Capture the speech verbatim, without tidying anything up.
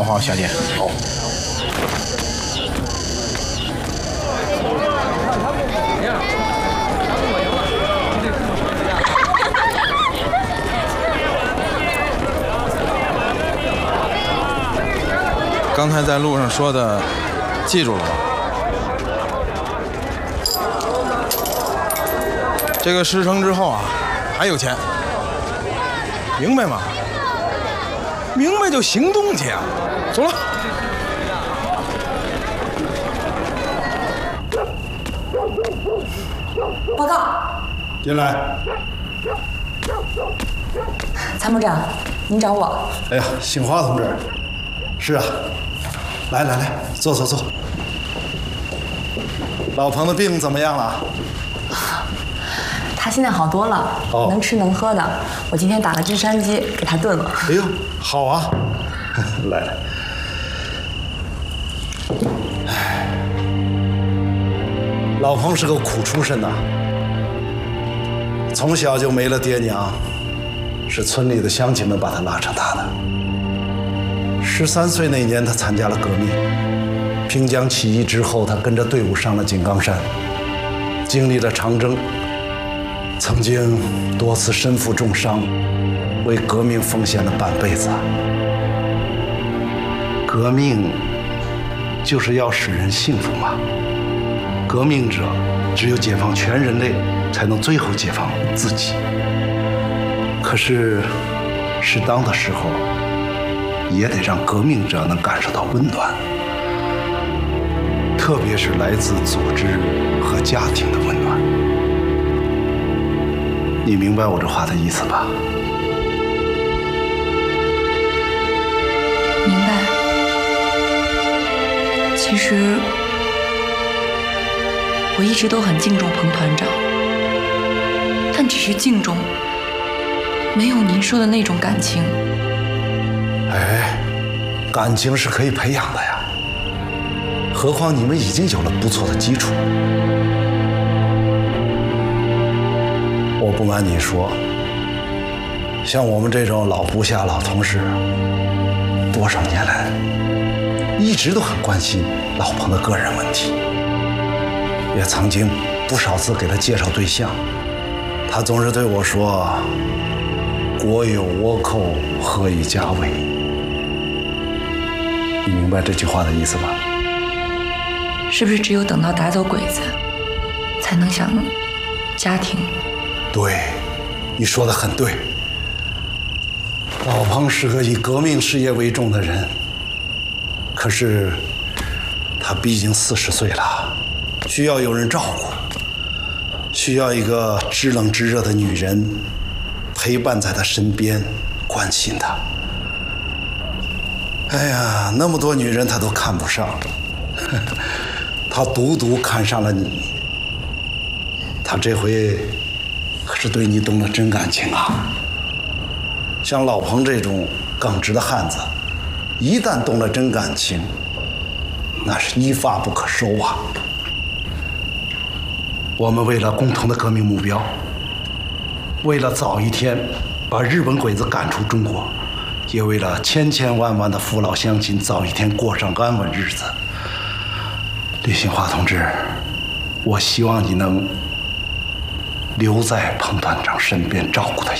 好好，小姐。 好。 刚才在路上说的，记住了吧？这个事成之后啊，还有钱，明白吗？明白就行动去啊！走了。 报告。 进来。 参谋长，您找我？ 哎呀，杏花同志。是啊。来来来，坐坐坐。老彭的病怎么样了？ 他现在好多了，哦、能吃能喝的。我今天打了制山鸡给他炖了。 哎呦，好啊！来来。哎，老彭是个苦出身呐，从小就没了爹娘，是村里的乡亲们把他拉扯大的。十三岁那年，他参加了革命。平江起义之后，他跟着队伍上了井冈山，经历了长征。曾经多次身负重伤，为革命奉献了半辈子。革命就是要使人幸福嘛。革命者只有解放全人类，才能最后解放自己。可是，适当的时候，也得让革命者能感受到温暖，特别是来自组织和家庭的温暖。你明白我这话的意思吧？ 明白。其实我一直都很敬重彭团长，但只是敬重，没有您说的那种感情。 哎，感情是可以培养的呀。何况你们已经有了不错的基础。我不瞒你说，像我们这种老部下、老同事，多少年来一直都很关心老彭的个人问题，也曾经不少次给他介绍对象，他总是对我说：“国有倭寇，何以家为？”你明白这句话的意思吗？ 是不是只有等到打走鬼子，才能想家庭？ 对，你说得很对。老彭是个以革命事业为重的人，可是他毕竟四十岁了，需要有人照顾，需要一个知冷知热的女人陪伴在他身边，关心他。哎呀，那么多女人他都看不上，他独独看上了你。他这回可是对你动了真感情啊！像老彭这种耿直的汉子，一旦动了真感情，那是一发不可收啊！我们为了共同的革命目标，为了早一天把日本鬼子赶出中国，也为了千千万万的父老乡亲早一天过上安稳日子，李杏花同志，我希望你能留在彭团长身边照顾他一